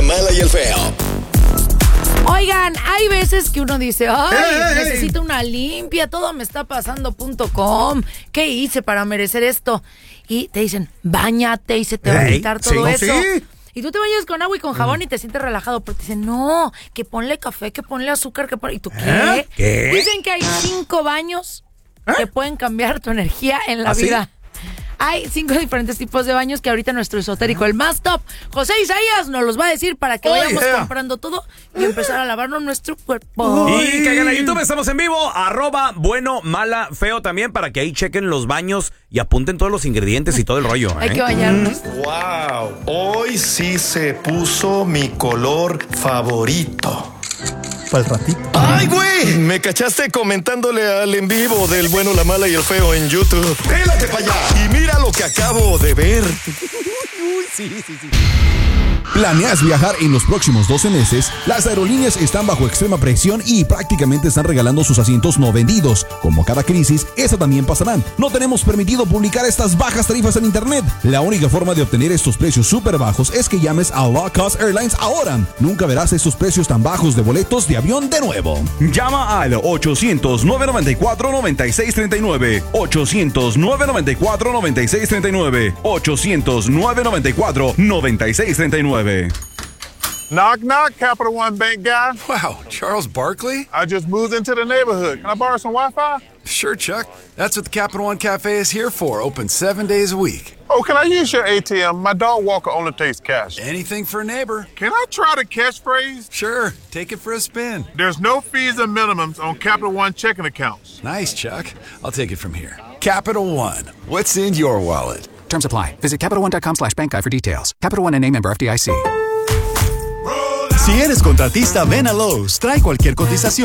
mala y el feo. Oigan, hay veces que uno dice, ay, necesito una limpia, todo me está pasando.com. ¿Qué hice para merecer esto? Y te dicen, báñate y se te va a quitar todo eso. Sí. Y tú te bañas con agua y con jabón y te sientes relajado, pero te dicen, no, que ponle café, que ponle azúcar, que ponle... ¿Y tú qué? ¿Qué? Dicen que hay 5 baños que pueden cambiar tu energía en la vida. Hay 5 diferentes tipos de baños que ahorita nuestro esotérico, el más top, José Isaías, nos los va a decir para que vayamos comprando todo y empezar a lavarnos nuestro cuerpo. Y caigan a YouTube, estamos en vivo, @bueno, mala, feo también, para que ahí chequen los baños y apunten todos los ingredientes y todo el rollo. Hay que bañarnos. Wow, hoy sí se puso mi color favorito. Para el ratito. ¡Ay, güey! Me cachaste comentándole al en vivo del bueno, la mala y el feo en YouTube. ¡Pélate para allá! Y mira lo que acabo de ver. Sí. ¿Planeas viajar en los próximos 12 meses? Las aerolíneas están bajo extrema presión y prácticamente están regalando sus asientos no vendidos. Como cada crisis, esa también pasará. No tenemos permitido publicar estas bajas tarifas en internet. La única forma de obtener estos precios súper bajos es que llames a Low Cost Airlines ahora. Nunca verás esos precios tan bajos de boletos de avión de nuevo. Llama al 800-994-9639. 800-994-9639. 800-994-9639. Knock, knock, Capital One Bank guy. Wow, Charles Barkley? I just moved into the neighborhood. Can I borrow some Wi-Fi? Sure, Chuck. That's what the Capital One Cafe is here for. Open 7 days a week. Oh, can I use your ATM? My dog walker only takes cash. Anything for a neighbor. Can I try the catchphrase? Sure, take it for a spin. There's no fees or minimums on Capital One checking accounts. Nice, Chuck. I'll take it from here. Capital One. What's in your wallet? Terms apply. Visit CapitalOne.com/bankguide for details. Capital One N.A. member FDIC. Si eres contratista, ven a Lowe's. Trae cualquier cotización